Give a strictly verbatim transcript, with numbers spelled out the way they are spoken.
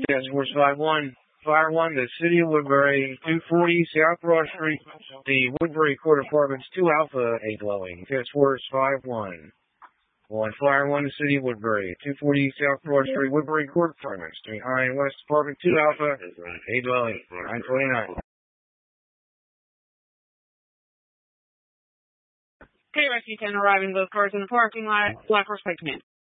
Task Force five one. Fire one, the City of Woodbury, two forty South Broad Street, the Woodbury Court Apartments, two Alpha, a dwelling. Task Force five one. One Fire one, the City of Woodbury, two forty South Broad Street, Woodbury Court Apartments, three High and West Apartment, two Alpha, a dwelling. nine twenty-nine. Okay, Rescue ten arriving, both cars in the parking lot. Black Horse Pike Command.